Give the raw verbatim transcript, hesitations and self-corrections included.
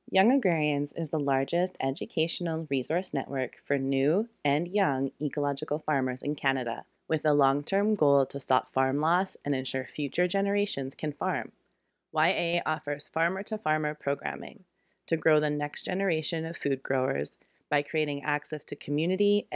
Young Agrarians is the largest educational resource network for new and young ecological farmers in Canada, with a long-term goal to stop farm loss and ensure future generations can farm. Y A offers farmer-to-farmer programming to grow the next generation of food growers by creating access to community